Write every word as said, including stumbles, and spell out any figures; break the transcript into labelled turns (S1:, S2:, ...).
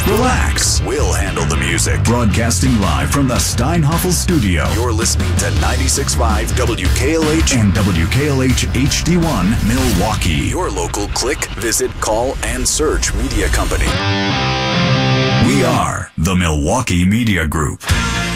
S1: Relax.
S2: We'll handle the music.
S1: Broadcasting live from the Steinhoffel studio.
S2: You're listening to ninety-six point five W K L H
S1: and W K L H H D one Milwaukee.
S2: Your local click, visit, call, and search media company.
S1: We are the Milwaukee Media Group.